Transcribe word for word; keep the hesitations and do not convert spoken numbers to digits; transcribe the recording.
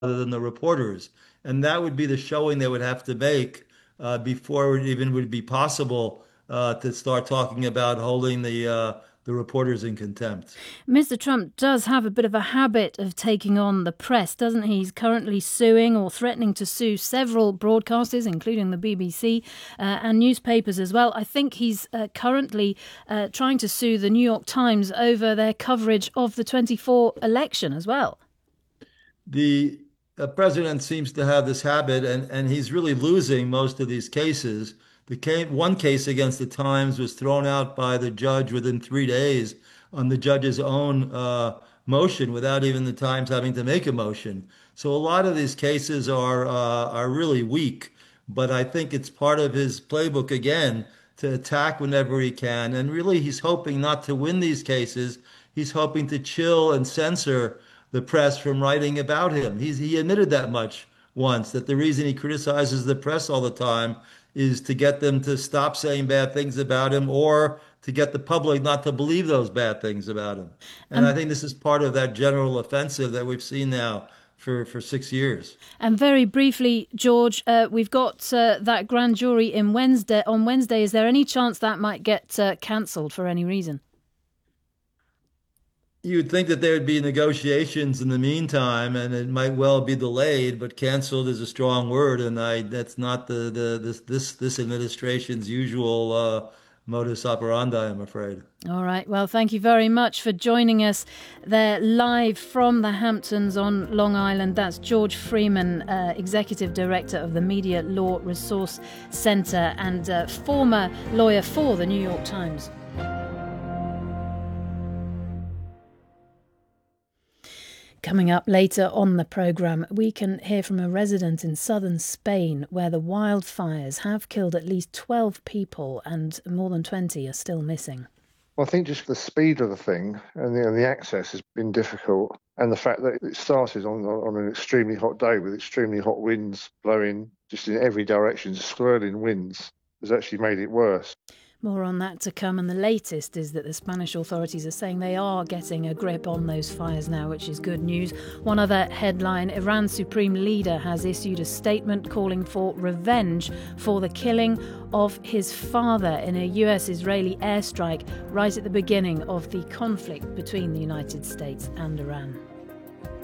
than the reporters. And that would be the showing they would have to make uh, before it even would be possible uh, to start talking about holding the uh, the reporters in contempt. Mister Trump does have a bit of a habit of taking on the press, doesn't he? He's currently suing or threatening to sue several broadcasters, including the B B C uh, and newspapers as well. I think he's uh, currently uh, trying to sue the New York Times over their coverage of the twenty-four election as well. The uh, president seems to have this habit, and, and he's really losing most of these cases. The case, one case against the Times was thrown out by the judge within three days on the judge's own uh, motion, without even the Times having to make a motion. So a lot of these cases are uh, are really weak. But I think it's part of his playbook again to attack whenever he can. And really, he's hoping not to win these cases. He's hoping to chill and censor the press from writing about him. He's, he admitted that much once, that the reason he criticizes the press all the time is to get them to stop saying bad things about him, or to get the public not to believe those bad things about him. And I And think this is part of that general offensive that we've seen now for, for six years. and very briefly, George, uh, we've got uh, that grand jury in Wednesday on Wednesday. Is there any chance that might get uh, cancelled for any reason? You would think that there would be negotiations in the meantime, and it might well be delayed, but canceled is a strong word, and I that's not the, the this this this administration's usual uh, modus operandi, I'm afraid. All right. Well, thank you very much for joining us there live from the Hamptons on Long Island. That's George Freeman, uh, Executive Director of the Media Law Resource Centre and uh, former lawyer for the New York Times. Coming up later on the programme, we can hear from a resident in southern Spain where the wildfires have killed at least twelve people and more than twenty are still missing. Well, I think just the speed of the thing and the, and the access has been difficult. And the fact that it started on, on an extremely hot day with extremely hot winds blowing just in every direction, swirling winds, has actually made it worse. More on that to come, and the latest is that the Spanish authorities are saying they are getting a grip on those fires now, which is good news. One other headline, Iran's supreme leader has issued a statement calling for revenge for the killing of his father in a U S-Israeli airstrike right at the beginning of the conflict between the United States and Iran.